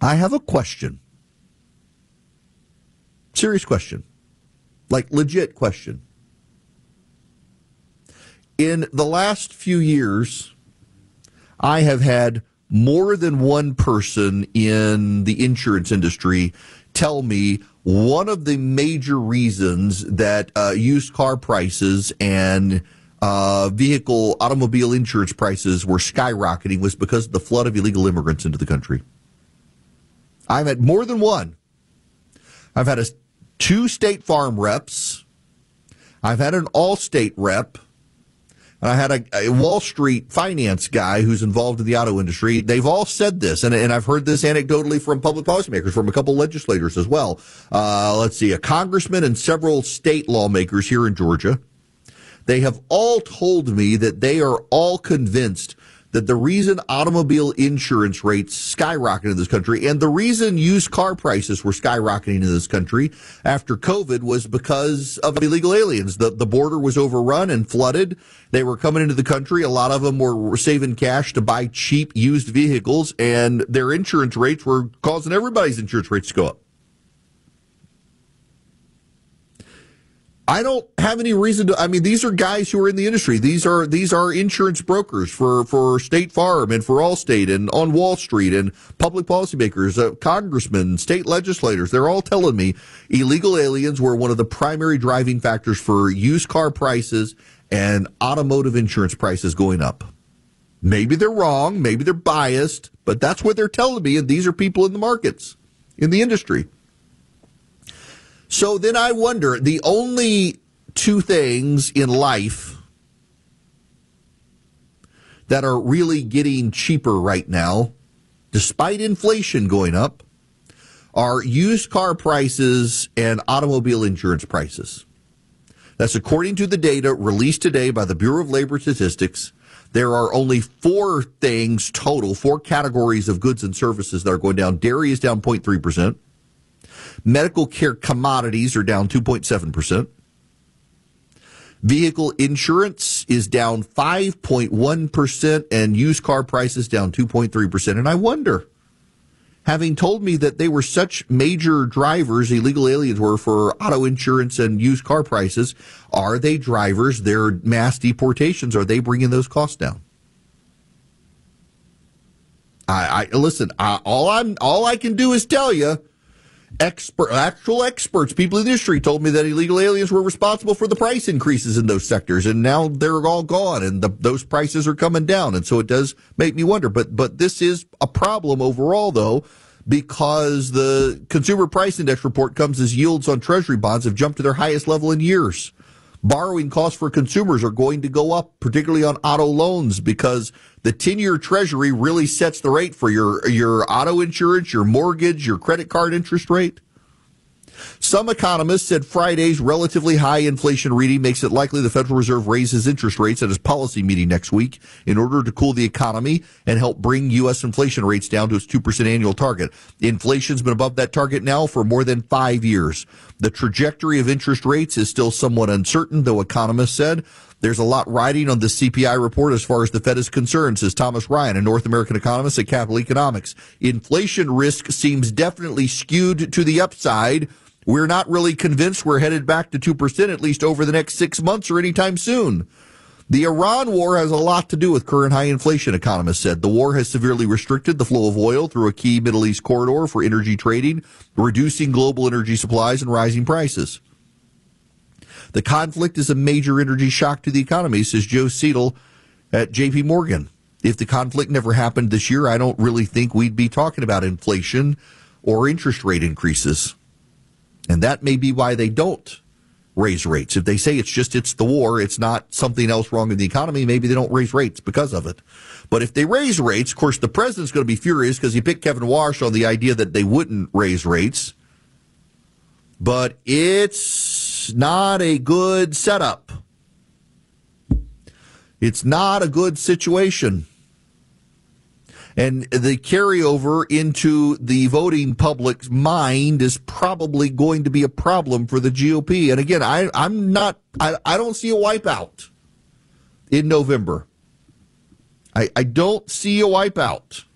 I have a question. Serious question. Like legit question. In the last few years, I have had more than one person in the insurance industry tell me one of the major reasons that used car prices and automobile insurance prices were skyrocketing was because of the flood of illegal immigrants into the country. I've had more than one. I've had two State Farm reps. I've had an Allstate rep. And I had a Wall Street finance guy who's involved in the auto industry. They've all said this, and I've heard this anecdotally from public policymakers, from a couple legislators as well. Let's see, a congressman and several state lawmakers here in Georgia. They have all told me that they are all convinced that the reason automobile insurance rates skyrocketed in this country and the reason used car prices were skyrocketing in this country after COVID was because of illegal aliens. The border was overrun and flooded. They were coming into the country. A lot of them were saving cash to buy cheap used vehicles, and their insurance rates were causing everybody's insurance rates to go up. I don't have any reason to. I mean, these are guys who are in the industry. These are insurance brokers for State Farm and for Allstate and on Wall Street and public policymakers, congressmen, state legislators. They're all telling me illegal aliens were one of the primary driving factors for used car prices and automotive insurance prices going up. Maybe they're wrong. Maybe they're biased, but that's what they're telling me. And these are people in the markets, in the industry. So then I wonder, the only two things in life that are really getting cheaper right now, despite inflation going up, are used car prices and automobile insurance prices. That's according to the data released today by the Bureau of Labor Statistics. There are only four things total, four categories of goods and services that are going down. Dairy is down 0.3%. Medical care commodities are down 2.7%. Vehicle insurance is down 5.1%, and used car prices down 2.3%. And I wonder, having told me that they were such major drivers, illegal aliens were, for auto insurance and used car prices, are they drivers? Their mass deportations, are they bringing those costs down? Listen. All I can do is tell you. Actual experts, people in the industry, told me that illegal aliens were responsible for the price increases in those sectors, and now they're all gone, and those prices are coming down, and so it does make me wonder. But this is a problem overall, though, because the Consumer Price Index report comes as yields on Treasury bonds have jumped to their highest level in years. Borrowing costs for consumers are going to go up, particularly on auto loans, because the 10-year Treasury really sets the rate for your auto insurance, your mortgage, your credit card interest rate. Some economists said Friday's relatively high inflation reading makes it likely the Federal Reserve raises interest rates at its policy meeting next week in order to cool the economy and help bring U.S. inflation rates down to its 2% annual target. Inflation's been above that target now for more than 5 years. The trajectory of interest rates is still somewhat uncertain, though economists said there's a lot riding on the CPI report as far as the Fed is concerned, says Thomas Ryan, a North American economist at Capital Economics. Inflation risk seems definitely skewed to the upside. We're not really convinced we're headed back to 2%, at least over the next 6 months or anytime soon. The Iran war has a lot to do with current high inflation, economists said. The war has severely restricted the flow of oil through a key Middle East corridor for energy trading, reducing global energy supplies and rising prices. The conflict is a major energy shock to the economy, says Joe Seidel at J.P. Morgan. If the conflict never happened this year, I don't really think we'd be talking about inflation or interest rate increases. And that may be why they don't raise rates. If they say it's the war, it's not something else wrong in the economy, maybe they don't raise rates because of it. But if they raise rates, of course, the president's going to be furious because he picked Kevin Walsh on the idea that they wouldn't raise rates. But it's not a good setup. It's not a good situation. And the carryover into the voting public's mind is probably going to be a problem for the GOP. And again, I don't see a wipeout in November. I don't see a wipeout.